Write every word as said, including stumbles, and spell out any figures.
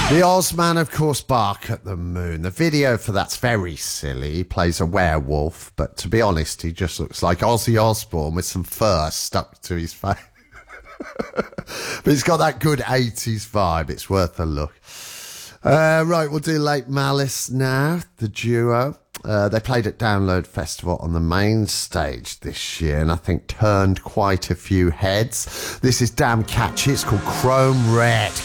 The Ozman, of course, Bark at the Moon. The video for that's very silly. He plays a werewolf, but to be honest, he just looks like Ozzy Osbourne with some fur stuck to his face. But he's got that good eighties vibe. It's worth a look. Uh, right, we'll do Late Malice now, the duo. Uh, they played at Download Festival on the main stage this year and I think turned quite a few heads. This is damn catchy. It's called Chrome Red.